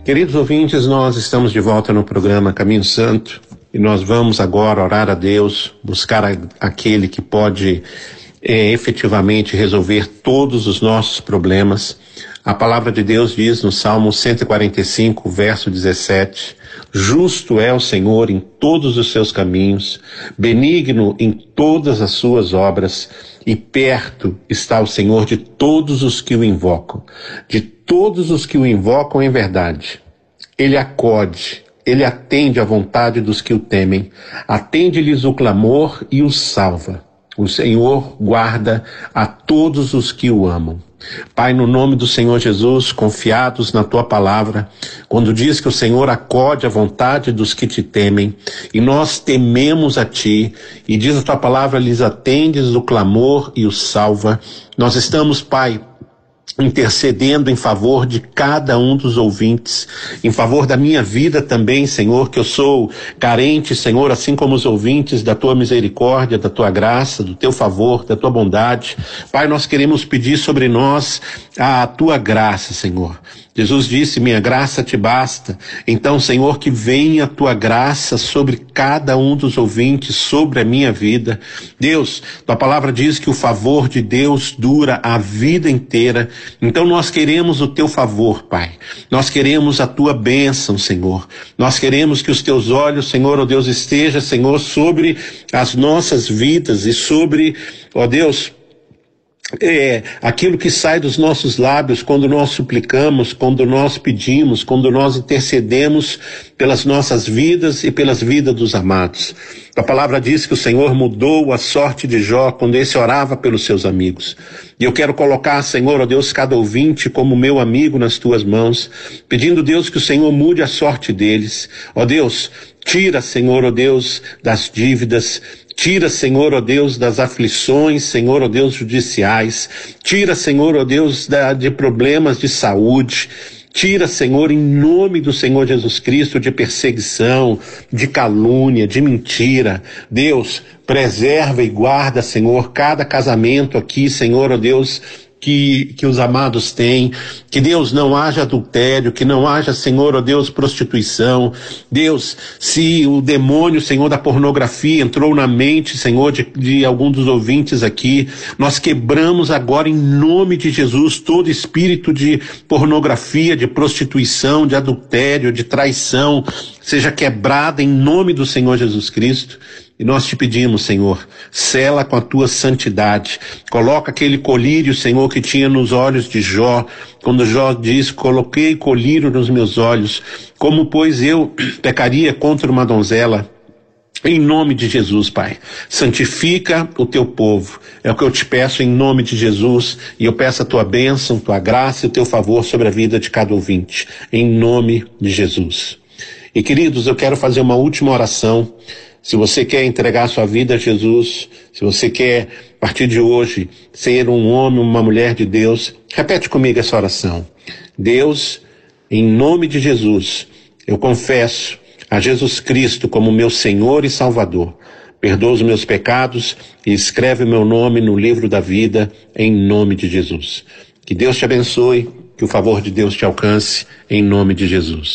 Queridos ouvintes, nós estamos de volta no programa Caminho Santo e nós vamos agora orar a Deus, buscar aquele que pode efetivamente resolver todos os nossos problemas. A palavra de Deus diz no Salmo 145, verso 17, justo é o Senhor em todos os seus caminhos, benigno em todas as suas obras, e perto está o Senhor de todos os que o invocam. De todos os que o invocam em verdade. Ele acode, ele atende à vontade dos que o temem, atende-lhes o clamor e os salva. O Senhor guarda a todos os que o amam. Pai, no nome do Senhor Jesus, confiados na tua palavra, quando diz que o Senhor acode à vontade dos que te temem, e nós tememos a ti, e diz a tua palavra, lhes atendes o clamor e os salva, nós estamos, Pai, intercedendo em favor de cada um dos ouvintes, em favor da minha vida também, Senhor, que eu sou carente, Senhor, assim como os ouvintes, da tua misericórdia, da tua graça, do teu favor, da tua bondade. Pai, nós queremos pedir sobre nós a tua graça, Senhor. Jesus disse, minha graça te basta. Então, Senhor, que venha a tua graça sobre cada um dos ouvintes, sobre a minha vida. Deus, tua palavra diz que o favor de Deus dura a vida inteira. Então nós queremos o teu favor, Pai. Nós queremos a tua bênção, Senhor. Nós queremos que os teus olhos, Senhor, ó Deus, esteja, Senhor, sobre as nossas vidas e sobre, ó Deus, aquilo que sai dos nossos lábios quando nós suplicamos, quando nós pedimos, quando nós intercedemos pelas nossas vidas e pelas vidas dos amados. A palavra diz que o Senhor mudou a sorte de Jó quando esse orava pelos seus amigos. E eu quero colocar, Senhor, ó Deus, cada ouvinte como meu amigo nas tuas mãos, pedindo, Deus, que o Senhor mude a sorte deles. Ó Deus, tira, Senhor, ó Deus, das dívidas. Tira, Senhor, ó Deus, das aflições, Senhor, ó Deus, judiciais. Tira, Senhor, ó Deus, de problemas de saúde. Tira, Senhor, em nome do Senhor Jesus Cristo, de perseguição, de calúnia, de mentira. Deus, preserva e guarda, Senhor, cada casamento aqui, Senhor, ó Deus, que os amados têm, que Deus não haja adultério, que não haja, Senhor, ó Deus, prostituição. Deus, se o demônio, Senhor, da pornografia entrou na mente, Senhor, de algum dos ouvintes aqui, nós quebramos agora em nome de Jesus todo espírito de pornografia, de prostituição, de adultério, de traição, seja quebrada em nome do Senhor Jesus Cristo. E nós te pedimos, Senhor, sela com a tua santidade. Coloca aquele colírio, Senhor, que tinha nos olhos de Jó. Quando Jó diz, coloquei colírio nos meus olhos. Como, pois, eu pecaria contra uma donzela? Em nome de Jesus, Pai, santifica o teu povo. É o que eu te peço em nome de Jesus. E eu peço a tua bênção, tua graça e o teu favor sobre a vida de cada ouvinte. Em nome de Jesus. E, queridos, eu quero fazer uma última oração. Se você quer entregar sua vida a Jesus, se você quer, a partir de hoje, ser um homem, uma mulher de Deus, repete comigo essa oração. Deus, em nome de Jesus, eu confesso a Jesus Cristo como meu Senhor e Salvador. Perdoa os meus pecados e escreve o meu nome no livro da vida, em nome de Jesus. Que Deus te abençoe, que o favor de Deus te alcance, em nome de Jesus.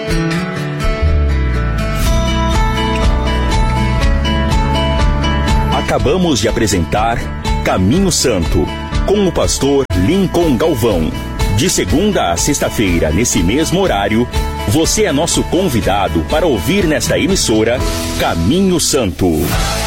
Acabamos de apresentar Caminho Santo, com o pastor Lincoln Galvão. De segunda a sexta-feira, nesse mesmo horário, você é nosso convidado para ouvir nesta emissora Caminho Santo.